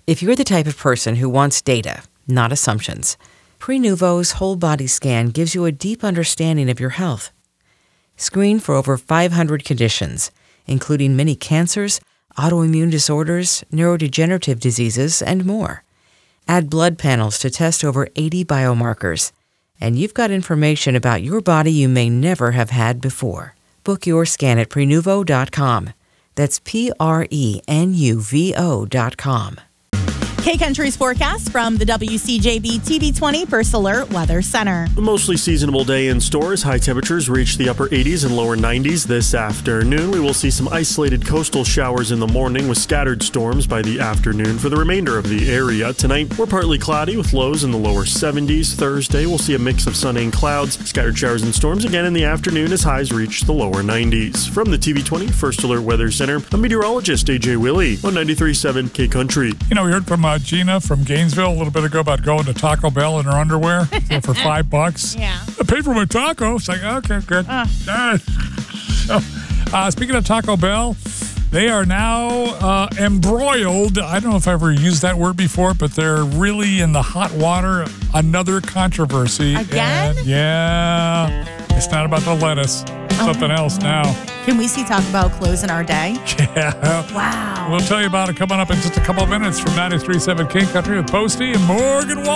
If you're the type of person who wants data, not assumptions, Prenuvo's whole body scan gives you a deep understanding of your health. Screen for over 500 conditions, including many cancers, autoimmune disorders, neurodegenerative diseases, and more. Add blood panels to test over 80 biomarkers, and you've got information about your body you may never have had before. Book your scan at Prenuvo.com. That's Prenuvo.com. K-Country's forecast from the WCJB TV20 First Alert Weather Center. A mostly seasonable day in stores. High temperatures reach the upper 80s and lower 90s this afternoon. We will see some isolated coastal showers in the morning with scattered storms by the afternoon for the remainder of the area. Tonight, we're partly cloudy with lows in the lower 70s. Thursday, we'll see a mix of sun and clouds. Scattered showers and storms again in the afternoon as highs reach the lower 90s. From the TV20 First Alert Weather Center, I'm meteorologist AJ Willie on 93.7 K-Country. You know, we heard from Gina from Gainesville a little bit ago about going to Taco Bell in her underwear for $5. Yeah. I paid for my taco. It's like, okay, good. All right. So, speaking of Taco Bell, they are now embroiled. I don't know if I ever used that word before, but they're really in the hot water. Another controversy. Again? And yeah. It's not about the lettuce. Something else now. Can we see Taco Bell close in our day? Yeah. Wow. We'll tell you about it coming up in just a couple of minutes from 93.7 K-Country with Posty and Morgan Wall.